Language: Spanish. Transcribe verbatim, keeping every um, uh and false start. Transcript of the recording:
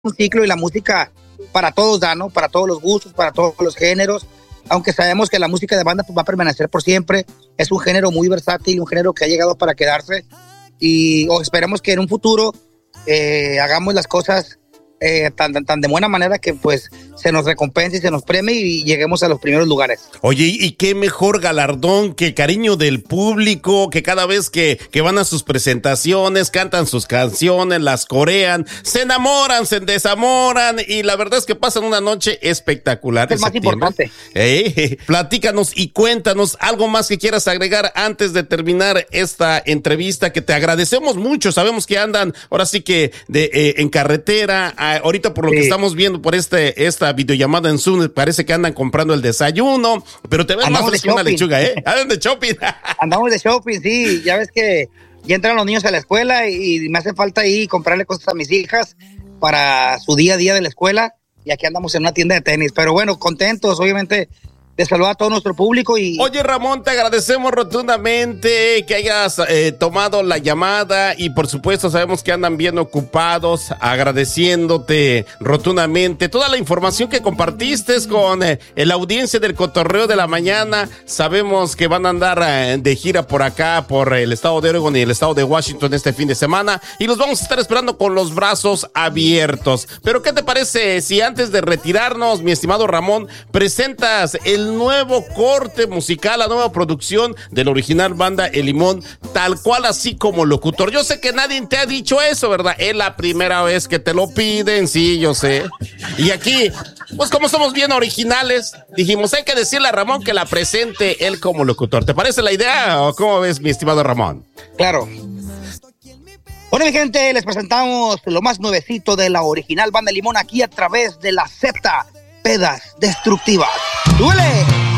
un ciclo y la música para todos da, ¿no? Para todos los gustos, para todos los géneros. Aunque sabemos que la música de banda pues, va a permanecer por siempre. Es un género muy versátil, un género que ha llegado para quedarse. Y oh, esperemos que en un futuro eh, hagamos las cosas eh, tan, tan, tan de buena manera que pues se nos recompense y se nos premie y lleguemos a los primeros lugares. Oye, y qué mejor galardón que el cariño del público, que cada vez que, que van a sus presentaciones, cantan sus canciones, las corean, se enamoran, se desamoran y la verdad es que pasan una noche espectacular. Es el más importante. Eh, platícanos y cuéntanos algo más que quieras agregar antes de terminar esta entrevista, que te agradecemos mucho. Sabemos que andan ahora sí que de, eh, en carretera, a, ahorita por lo sí. que estamos viendo por este esta videollamada en Zoom, parece que andan comprando el desayuno, pero te ves más fresco que una lechuga, ¿eh? Andan de shopping. Andamos de shopping, sí, ya ves que ya entran los niños a la escuela y, y me hace falta ahí comprarle cosas a mis hijas para su día a día de la escuela, y aquí andamos en una tienda de tenis, pero bueno, contentos, obviamente, de saludar a todo nuestro público. Y oye, Ramón, te agradecemos rotundamente que hayas eh, tomado la llamada y por supuesto sabemos que andan bien ocupados, agradeciéndote rotundamente toda la información que compartiste con eh, la audiencia del Cotorreo de la Mañana. Sabemos que van a andar eh, de gira por acá, por el estado de Oregon y el estado de Washington este fin de semana, y los vamos a estar esperando con los brazos abiertos. Pero ¿qué te parece si antes de retirarnos, mi estimado Ramón, presentas el nuevo corte musical, la nueva producción de la original banda El Limón, tal cual así como locutor? Yo sé que nadie te ha dicho eso, ¿verdad? Es la primera vez que te lo piden, sí, yo sé. Y aquí, pues como somos bien originales, dijimos, hay que decirle a Ramón que la presente él como locutor. ¿Te parece la idea o cómo ves, mi estimado Ramón? Claro. Bueno, mi gente, les presentamos lo más nuevecito de la original banda El Limón aquí a través de la Z, Pedas Destructivas. ¡Duele!